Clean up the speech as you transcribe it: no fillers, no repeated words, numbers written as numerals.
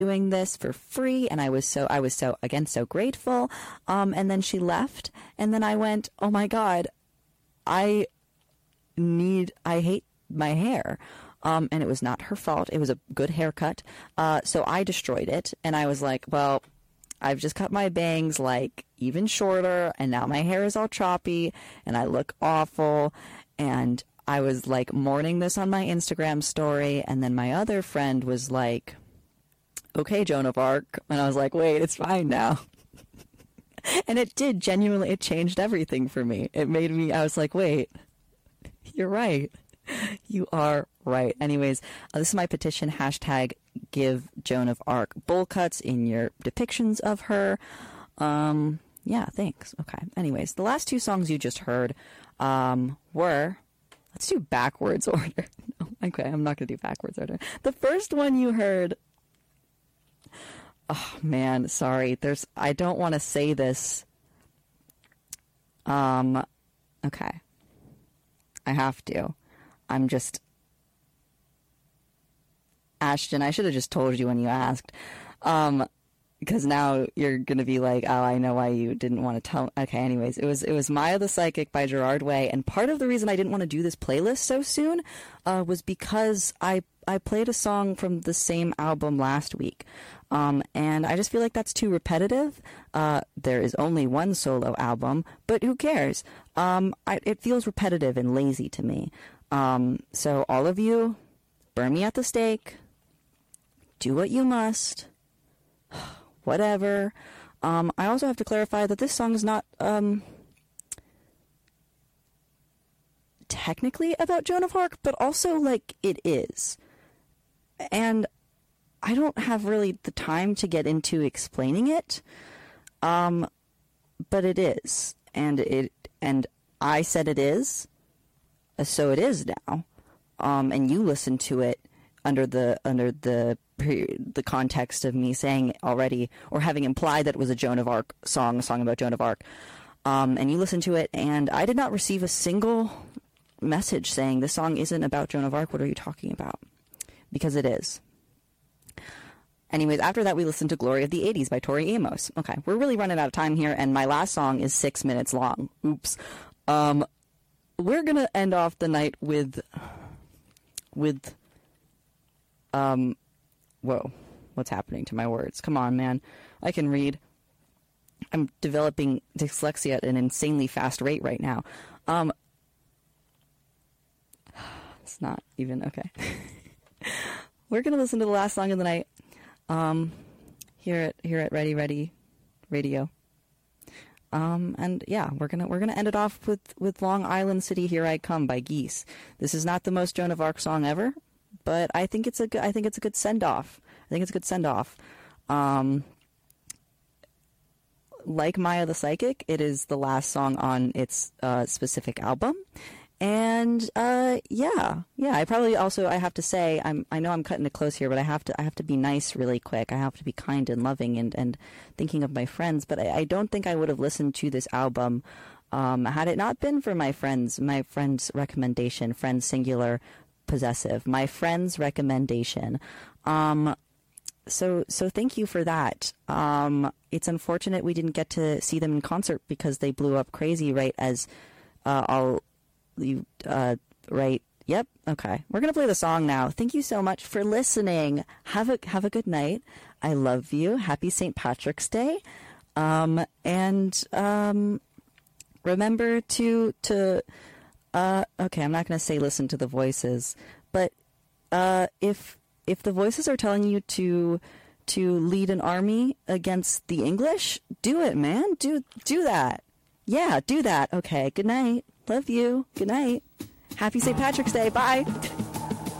doing this for free, and I was so again so grateful. And then she left, and then I went, oh my God, I hate my hair. And it was not her fault. It was a good haircut. So I destroyed it, and I was like, well, I've just cut my bangs like even shorter, and now my hair is all choppy and I look awful. And I was like mourning this on my Instagram story, and then my other friend was like, okay, Joan of Arc. And I was like, wait, it's fine now. And it did genuinely, it changed everything for me. It made me, I was like, wait, you're right. You are right. Anyways, this is my petition, hashtag give Joan of Arc bowl cuts in your depictions of her. Yeah, thanks. Okay. Anyways, the last two songs you just heard were, let's do backwards order. No, okay, I'm not going to do backwards order. The first one you heard, oh man, sorry. I don't want to say this. Okay. I have to. I'm just, Ashton, I should have just told you when you asked, because now you're going to be like, oh, I know why you didn't want to tell. Okay, anyways, it was Maya the Psychic by Gerard Way, and part of the reason I didn't want to do this playlist so soon was because I played a song from the same album last week, and I just feel like that's too repetitive. There is only one solo album, but who cares? It feels repetitive and lazy to me. So all of you, burn me at the stake, do what you must, whatever. I also have to clarify that this song is not technically about Joan of Arc, but also like it is. And I don't have really the time to get into explaining it. But it is. And I said it is. So it is now. And you listen to it under the context of me saying already, or having implied that it was a Joan of Arc song, a song about Joan of Arc. And you listen to it, and I did not receive a single message saying this song isn't about Joan of Arc. What are you talking about? Because it is. Anyways, after that, we listened to Glory of the 80s by Tori Amos. Okay, we're really running out of time here, and my last song is 6 minutes long. Oops. We're going to end off the night with whoa, what's happening to my words? Come on, man. I can read. I'm developing dyslexia at an insanely fast rate right now. It's not even, okay. We're going to listen to the last song of the night. Here at Ready Ready Radio. And yeah, we're gonna end it off with Long Island City, Here I Come by Geese. This is not the most Joan of Arc song ever, but I think it's a good send off. Like Maya the Psychic, it is the last song on its specific album. And yeah. I probably also, I have to say, I know I'm cutting it close here, but I have to be nice really quick. I have to be kind and loving and thinking of my friends. But I don't think I would have listened to this album had it not been for my friend's recommendation, friend singular possessive, my friend's recommendation. So thank you for that. It's unfortunate we didn't get to see them in concert because they blew up crazy right as right. Yep. Okay. We're going to play the song now. Thank you so much for listening. Have a good night. I love you. Happy St. Patrick's Day. And remember to okay, I'm not going to say listen to the voices, but if the voices are telling you to lead an army against the English, do it, man. Do that. Yeah, do that. Okay. Good night. Love you. Good night. Happy St. Patrick's Day. Bye.